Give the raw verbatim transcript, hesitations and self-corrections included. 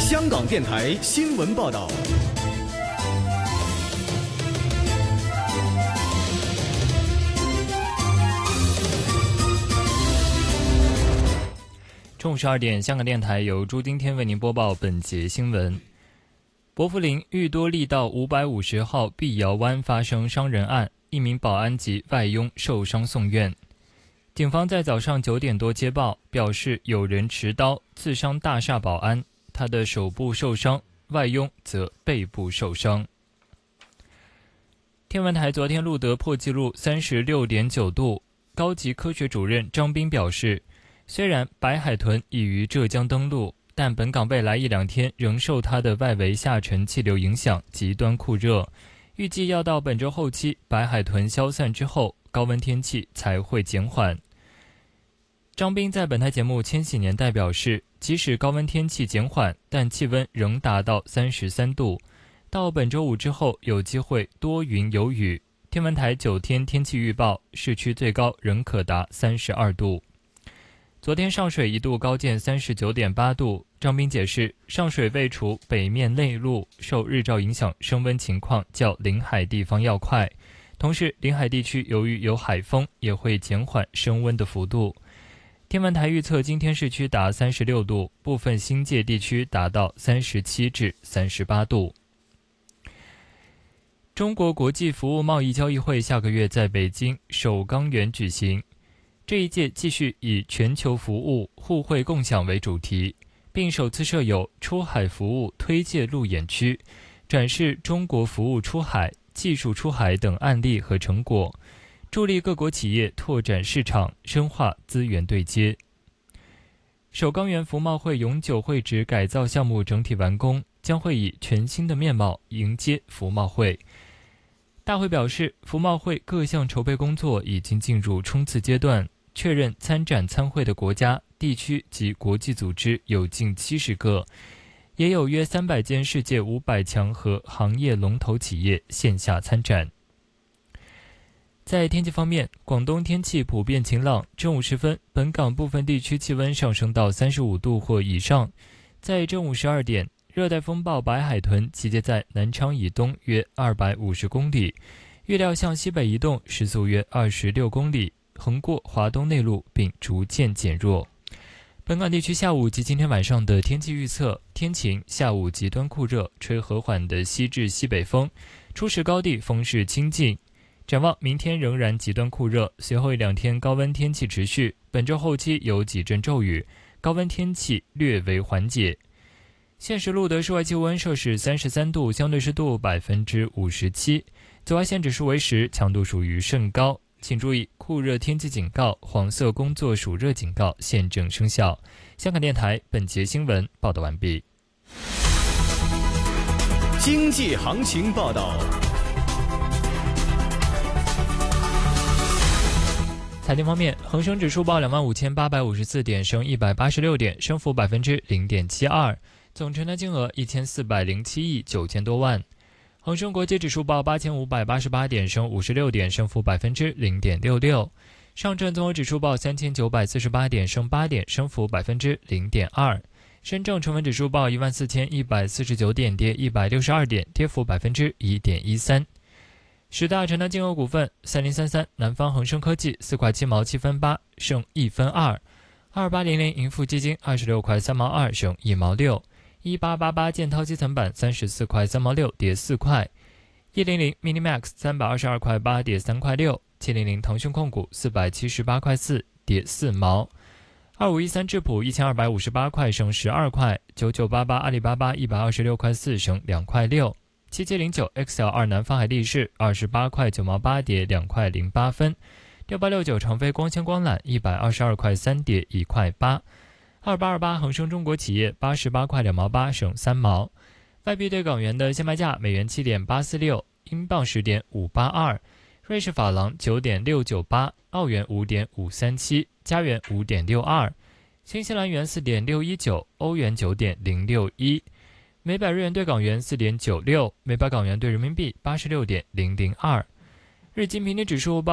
香港电台新闻报道。 中午十二点，香港电台由朱丁天为您播报本节新闻。薄扶林裕多利道五百五十号碧瑶湾发生伤人案，一名保安及外佣受伤送院。警方在早上九点多接报，表示有人持刀刺伤大厦保安，他的手部受伤，外佣则背部受伤。天文台昨天录得破纪录 三十六点九度，高级科学主任张斌表示，虽然白海豚已于浙江登陆，但本港未来一两天仍受它的外围下沉气流影响，极端酷热。预计要到本周后期，白海豚消散之后，高温天气才会减缓。张斌在本台节目《千禧年代》表示，即使高温天气减缓，但气温仍达到三十三度。到本周五之后，有机会多云有雨。天文台九天天气预报，市区最高仍可达三十二度。昨天上水一度高见 三十九点八度，张斌解释，上水位处北面内陆，受日照影响，升温情况较临海地方要快。同时，临海地区由于有海风，也会减缓升温的幅度。天文台预测今天市区达三十六度，部分新界地区达到三十七至三十八度。中国国际服务贸易交易会下个月在北京首钢园举行。这一届继续以全球服务互惠共享为主题，并首次设有出海服务推介路演区，展示中国服务出海、技术出海等案例和成果，助力各国企业拓展市场，深化资源对接。首钢园服贸会永久会址改造项目整体完工，将会以全新的面貌迎接服贸会。大会表示，服贸会各项筹备工作已经进入冲刺阶段，确认参展参会的国家、地区及国际组织有近七十个，也有约三百间世界五百强和行业龙头企业线下参展。在天气方面，广东天气普遍晴朗，正午时分，本港部分地区气温上升到三十五度或以上。在正午十二点，热带风暴白海豚集结在南昌以东约二百五十公里，预料向西北移动，时速约二十六公里，横过华东内陆并逐渐减弱。本港地区下午及今天晚上的天气预测：天晴，下午极端酷热，吹和缓的西至西北风，初时高地风势清劲。展望明天仍然极端酷热，随后一两天高温天气持续，本周后期有几阵骤雨，高温天气略为缓解。现时录得室外气温摄氏三十三度，相对湿度百分之五十七，紫外线指数为十，强度属于甚高。请注意，酷热天气警告、黄色工作暑热警告现正生效。香港电台本节新闻报道完毕。 经济行情报道。 财经方面，恒生指数报两万五千八百五十四点，升一百八十六点，升幅百分之零点七二，总成交金额一千四百零七亿九千多万。恒生国际指数报八千五百八十八点，升五十六点，升幅百分之零点六六。上证综合指数报三千九百四十八点，升八点，升幅百分之零点二。深证成分指数报一万四千一百四十九点，跌一百六十二点，跌幅百分之一点一三。十大成交金额股份：三零三三南方恒生科技四块七毛七分八，升一分二；二八零零盈富基金二十六块三毛二，升一毛六；一八八八建滔基层板三十四块三毛六，跌四块；一零零 Minimax 三百二十二块八，跌三块六；七零零腾讯控股四百七十八块四，跌四毛；二五一三智普一千二百五十八块，升十二块；九九八八阿里巴巴一百二十六块四，升两块六。七七零九 X L 二南方海力士二十八块九毛八，跌两块零八分；六八六九长飞光纤光缆一百二十二块三，跌一块八；二八二八恒生中国企业八十八块两毛八，升三毛。外币对港元的现卖价：美元七点八四六，英镑十点五八二，瑞士法郎九点六九八，澳元五点五三七，加元五点六二，新西兰元四点六一九，欧元九点零六一。每百日元对港元 四点九六， 每百港元对人民币 八十六点零零二。日经平均指数报